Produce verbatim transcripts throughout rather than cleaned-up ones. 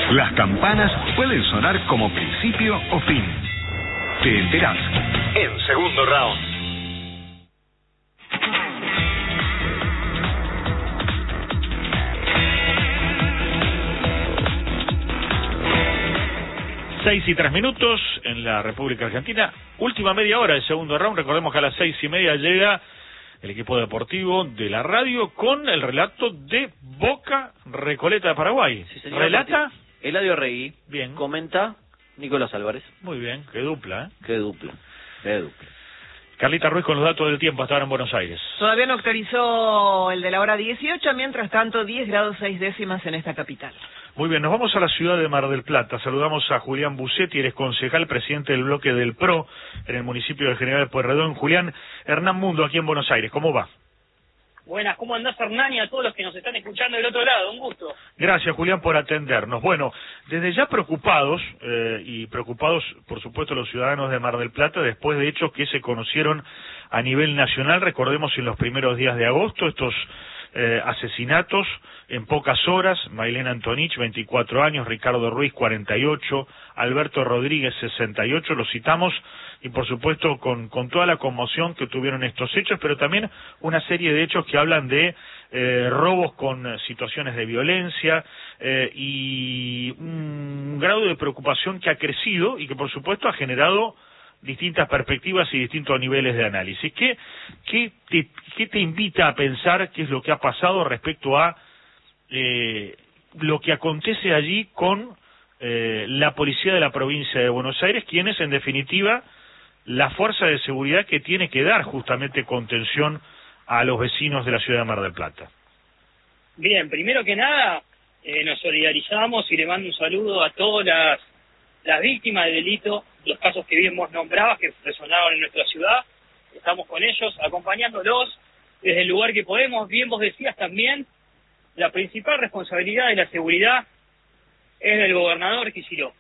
Las campanas pueden sonar como principio o fin. Te enterás en Segundo Round. Seis y tres minutos en la República Argentina. Última media hora del Segundo Round. Recordemos que a las seis y media llega el equipo deportivo de la radio con el relato de Boca Recoleta de Paraguay. Sí, señor. ¿Relata? Eladio Regui. Bien. Comenta Nicolás Álvarez. Muy bien, qué dupla, ¿eh? Qué dupla, qué dupla. Carlita Ruiz con los datos del tiempo hasta ahora en Buenos Aires. Todavía no actualizó el de la hora dieciocho, mientras tanto diez grados seis décimas en esta capital. Muy bien, nos vamos a la ciudad de Mar del Plata. Saludamos a Julián Bucetti, eres concejal, presidente del bloque del P R O en el municipio de General Pueyrredón. Julián, Hernán Mundo aquí en Buenos Aires, ¿cómo va? Buenas, ¿cómo andás, Hernán, y a todos los que nos están escuchando del otro lado? Un gusto. Gracias, Julián, por atendernos. Bueno, desde ya preocupados, eh, y preocupados, por supuesto, los ciudadanos de Mar del Plata, después de hechos que se conocieron a nivel nacional, recordemos en los primeros días de agosto, estos eh, asesinatos en pocas horas: Mailena Antonich, veinticuatro años, Ricardo Ruiz, cuarenta y ocho, Alberto Rodríguez, sesenta y ocho, los citamos, y por supuesto con, con toda la conmoción que tuvieron estos hechos, pero también una serie de hechos que hablan de eh, robos con eh, situaciones de violencia eh, y un grado de preocupación que ha crecido y que por supuesto ha generado distintas perspectivas y distintos niveles de análisis. ¿Qué, qué, te, qué te invita a pensar qué es lo que ha pasado respecto a eh, lo que acontece allí con eh, la policía de la provincia de Buenos Aires, quienes en definitiva la fuerza de seguridad que tiene que dar justamente contención a los vecinos de la ciudad de Mar del Plata? Bien, primero que nada, eh, nos solidarizamos y le mando un saludo a todas las, las víctimas del delito, los casos que bien vos nombrabas, que resonaron en nuestra ciudad. Estamos con ellos, acompañándolos desde el lugar que podemos. Bien vos decías también, la principal responsabilidad de la seguridad es del gobernador Kicillof.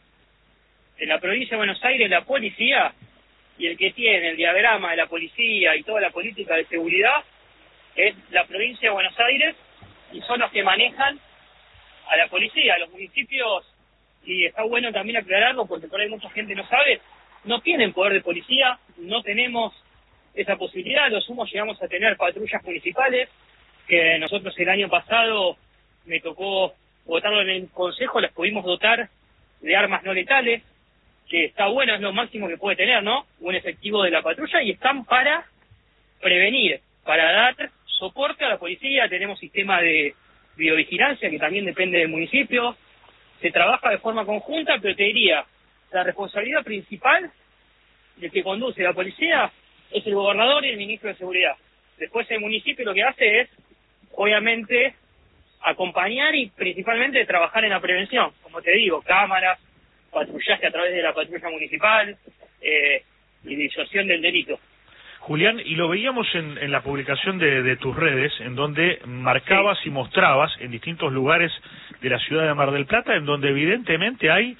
En la provincia de Buenos Aires, la policía, y el que tiene el diagrama de la policía y toda la política de seguridad, es la provincia de Buenos Aires, y son los que manejan a la policía. Los municipios, y está bueno también aclararlo porque por ahí mucha gente no sabe, no tienen poder de policía, no tenemos esa posibilidad. Lo sumo llegamos a tener patrullas municipales, que nosotros el año pasado me tocó votarlo en el consejo, las pudimos dotar de armas no letales, que está bueno, es lo máximo que puede tener, ¿no? Un efectivo de la patrulla, y están para prevenir, para dar soporte a la policía. Tenemos sistema de videovigilancia que también depende del municipio, se trabaja de forma conjunta, pero te diría, la responsabilidad principal del que conduce la policía es el gobernador y el ministro de Seguridad. Después el municipio lo que hace es, obviamente, acompañar y principalmente trabajar en la prevención, como te digo, cámaras, patrullaje a través de la patrulla municipal, eh, y disuasión del delito. Julián, y lo veíamos en, en la publicación de, de tus redes, en donde marcabas sí. y mostrabas en distintos lugares de la ciudad de Mar del Plata, en donde evidentemente hay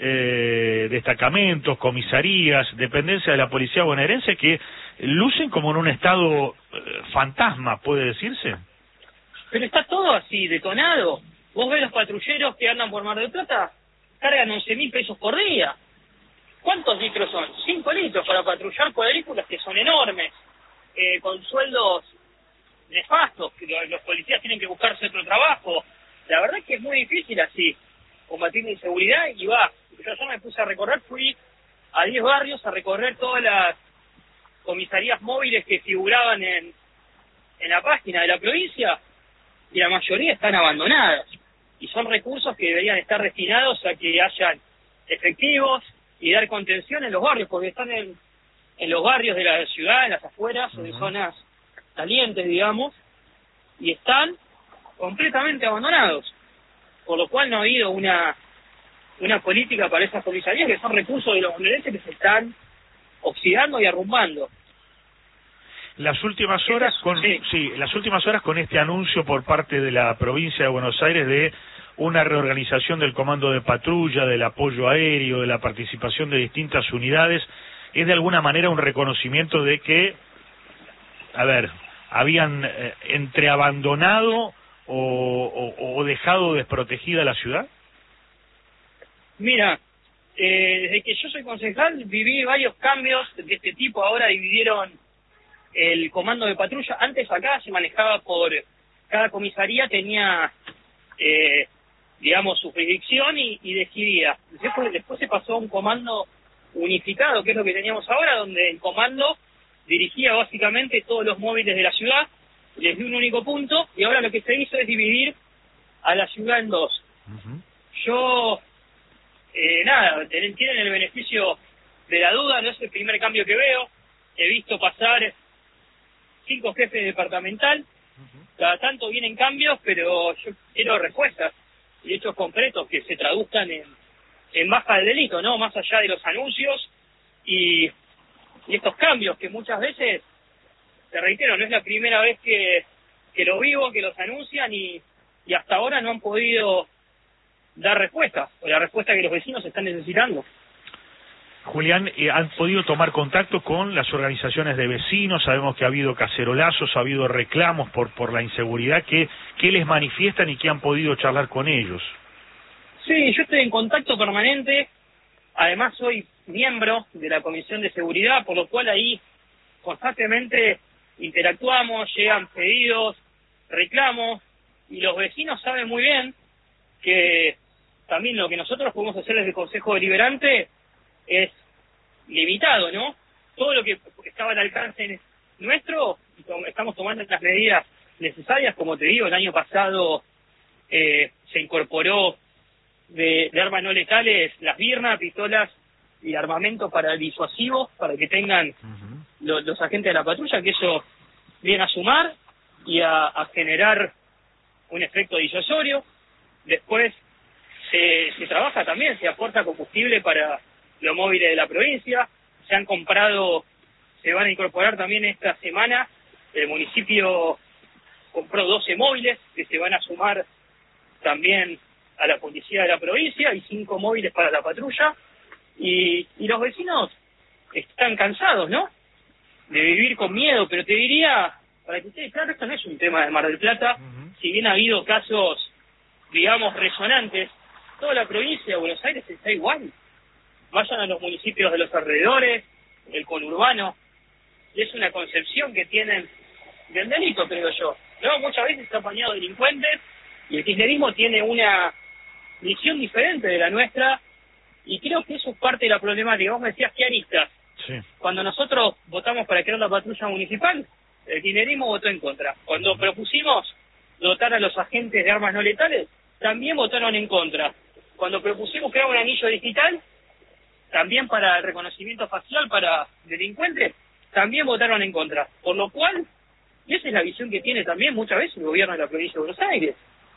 eh, destacamentos, comisarías, dependencias de la policía bonaerense que lucen como en un estado eh, fantasma, ¿puede decirse? Pero está todo así, detonado. Vos ves los patrulleros que andan por Mar del Plata, cargan once mil pesos por día. ¿Cuántos litros son? Cinco litros para patrullar cuadrículas que son enormes, eh, con sueldos nefastos, que los policías tienen que buscarse otro trabajo. La verdad es que es muy difícil así combatir la inseguridad, y va. Yo ya me puse a recorrer, fui a diez barrios a recorrer todas las comisarías móviles que figuraban en, en la página de la provincia, y la mayoría están abandonadas. Y son recursos que deberían estar destinados a que hayan efectivos y dar contención en los barrios, porque están en, en los barrios de la ciudad, en las afueras, uh-huh. o en zonas calientes, digamos, y están completamente abandonados, por lo cual no ha habido una una política para esas comisarías, que son recursos de los bonaerenses que se están oxidando y arrumbando. Las últimas horas con sí. sí, las últimas horas con este anuncio por parte de la provincia de Buenos Aires de una reorganización del comando de patrulla, del apoyo aéreo, de la participación de distintas unidades, es de alguna manera un reconocimiento de que, a ver, habían eh, entre abandonado o, o, o dejado desprotegida la ciudad. Mira, eh, desde que yo soy concejal viví varios cambios de este tipo. Ahora dividieron el comando de patrulla. Antes acá se manejaba por... Cada comisaría tenía, eh, digamos, su jurisdicción y, y decidía. Después, después se pasó a un comando unificado, que es lo que teníamos ahora, donde el comando dirigía básicamente todos los móviles de la ciudad desde un único punto, y ahora lo que se hizo es dividir a la ciudad en dos. Uh-huh. Yo, eh, nada, tienen el beneficio de la duda, no es el primer cambio que veo. He visto pasar cinco jefes departamental, uh-huh. Cada tanto vienen cambios, pero yo quiero respuestas y hechos concretos que se traduzcan en, en baja del delito, ¿no? Más allá de los anuncios y, y estos cambios que muchas veces, te reitero, no es la primera vez que, que lo vivo, que los anuncian y, y hasta ahora no han podido dar respuesta, o la respuesta que los vecinos están necesitando. Julián, eh, ¿han podido tomar contacto con las organizaciones de vecinos? Sabemos que ha habido cacerolazos, ha habido reclamos por por la inseguridad. ¿Qué, qué les manifiestan y qué han podido charlar con ellos? Sí, yo estoy en contacto permanente. Además soy miembro de la Comisión de Seguridad, por lo cual ahí constantemente interactuamos, llegan pedidos, reclamos, y los vecinos saben muy bien que también lo que nosotros podemos hacer desde el Consejo Deliberante es limitado, ¿no? Todo lo que estaba al alcance nuestro, estamos tomando las medidas necesarias. Como te digo, el año pasado eh, se incorporó de, de armas no letales las birnas, pistolas y armamento para el disuasivo, para que tengan uh-huh. los, los agentes de la patrulla, que eso viene a sumar y a, a generar un efecto disuasorio. Después se, se trabaja también, se aporta combustible para los móviles de la provincia. Se han comprado, se van a incorporar también esta semana, el municipio compró doce móviles que se van a sumar también a la policía de la provincia y cinco móviles para la patrulla. Y, y los vecinos están cansados, ¿no?, de vivir con miedo. Pero te diría, para que ustedes, claro, esto no es un tema de Mar del Plata. Uh-huh. Si bien ha habido casos, digamos, resonantes, toda la provincia de Buenos Aires está igual. Vayan a los municipios de los alrededores, el conurbano, y es una concepción que tienen del delito, creo yo. No, muchas veces está apañado delincuentes, y el kirchnerismo tiene una visión diferente de la nuestra, y creo que eso es parte de la problemática. Vos me decías que aristas. Sí. Cuando nosotros votamos para crear la patrulla municipal, el kirchnerismo votó en contra. Cuando propusimos dotar a los agentes de armas no letales, también votaron en contra. Cuando propusimos crear un anillo digital, también para el reconocimiento facial para delincuentes, también votaron en contra. Por lo cual, y esa es la visión que tiene también muchas veces el gobierno de la provincia de Buenos Aires.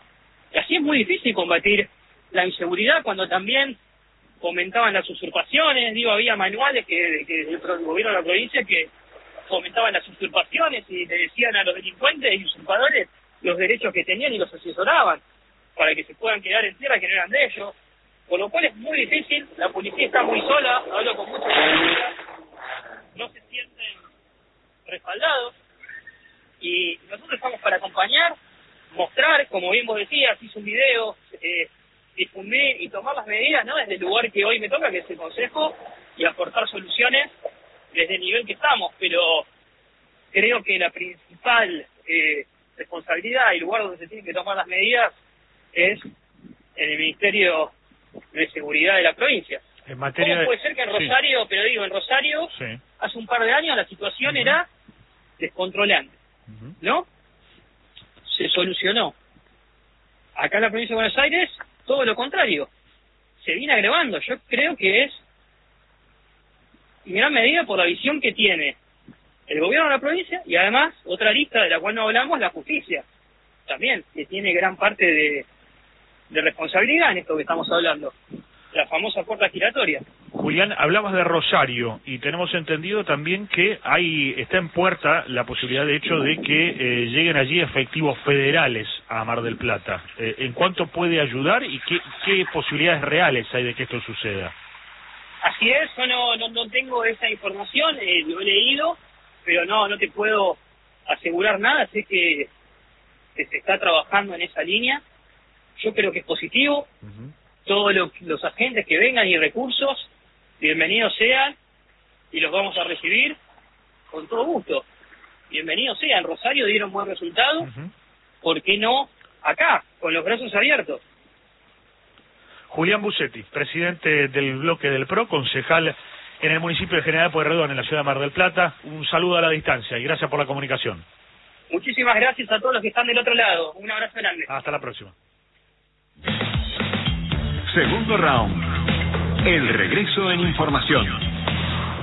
Y así es muy difícil combatir la inseguridad cuando también fomentaban las usurpaciones. Digo, había manuales que, que el gobierno de la provincia que fomentaban las usurpaciones y le decían a los delincuentes y usurpadores los derechos que tenían y los asesoraban para que se puedan quedar en tierra que no eran de ellos. Por lo cual es muy difícil, la policía está muy sola, hablo con mucha policía, no se sienten respaldados, y nosotros estamos para acompañar, mostrar, como bien vos decías, hice un video, eh, difundir y tomar las medidas, ¿no?, desde el lugar que hoy me toca, que es el Consejo, y aportar soluciones desde el nivel que estamos. Pero creo que la principal eh, responsabilidad y lugar donde se tienen que tomar las medidas es en el Ministerio de Seguridad de la provincia. En materia ¿Cómo puede de... ser que en Rosario, sí. pero digo, en Rosario, sí. hace un par de años la situación uh-huh. era descontrolante, uh-huh. ¿no? Se solucionó. Acá en la provincia de Buenos Aires, todo lo contrario. Se viene agravando. Yo creo que es en gran medida por la visión que tiene el gobierno de la provincia, y además, otra lista de la cual no hablamos, la justicia. También, que tiene gran parte de de responsabilidad en esto que estamos hablando, la famosa puerta giratoria. Julián, hablabas de Rosario y tenemos entendido también que hay está en puerta la posibilidad, de hecho, de que eh, lleguen allí efectivos federales a Mar del Plata. Eh, ¿En cuánto puede ayudar y qué, qué posibilidades reales hay de que esto suceda? Así es, yo no, no, no tengo esa información, eh, lo he leído, pero no no te puedo asegurar nada. Sé que, que se está trabajando en esa línea. Yo creo que es positivo. Uh-huh. todos lo, los agentes que vengan y recursos, bienvenidos sean, y los vamos a recibir con todo gusto. Bienvenidos sean. Rosario dieron buen resultado, uh-huh. ¿Por qué no acá, con los brazos abiertos? Julián Busetti, presidente del bloque del P R O, concejal en el municipio de General Pueyrredón, en la ciudad de Mar del Plata. Un saludo a la distancia y gracias por la comunicación. Muchísimas gracias a todos los que están del otro lado. Un abrazo grande. Hasta la próxima. Segundo round. El regreso en información.